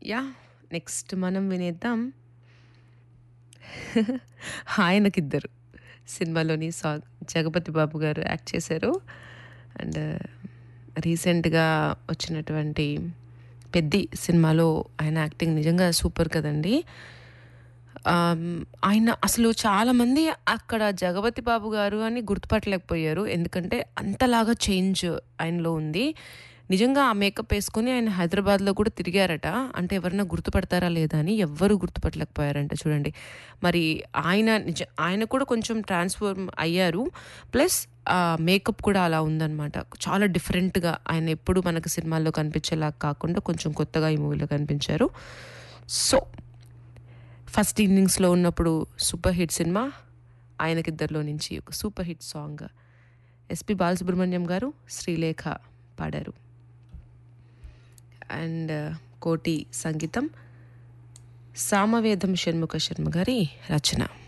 Yeah! Next మనం వినేద్దాం 'ఆయనకిద్దరు' సినిమాలోని సాంగ్ 'జగపతి బాబు' గారు యాక్ట్ చేశారు. అండ్ రీసెంట్‌గా వచ్చినటువంటి 'పెద్ది' సినిమాలో ఆయన యాక్టింగ్ నిజంగా సూపర్ కదండీ! ఆహ్, ఆయన అసలు చాలామంది అక్కడ 'జగపతి బాబు' గారు అని గుర్తుపట్టలేకపోయారు. ఎందుకంటే అంతలాగా చేంజ్ ఆయనలో ఉంది. నిజంగా ఆ మేకప్ ఏసుకొని ఆయన హైదరాబాద్‌లో కూడా తిరిగారట. అంటే ఎవరైనా గుర్తుపడతారా లేదా అని ఎవ్వరు గుర్తుపట్టలేకపోయారంట చూడండి. మరి ఆయన కూడా కొంచెం ట్రాన్స్‌ఫార్మ్ అయ్యారు. ప్లస్ మేకప్ కూడా అలా ఉందనమాట. చాలా డిఫరెంట్‌గా ఆయన ఎప్పుడు మనకు సినిమాల్లో కనిపించేలాగా కాకుండా కొంచెం కొత్తగా ఈ మూవీలో కనిపించారు. సో, ఫస్ట్ ఇన్నింగ్స్‌లో ఉన్నప్పుడు సూపర్ హిట్ సినిమా. ఆయనకిద్దరిలో నుంచి ఒక super hit song SP Balasubrahmanyam గారు, శ్రీలేఖ పాడారు. అండ్ కోటి సంగీతం, సామవేదం షణ్ముఖ శర్మ గారి రచన.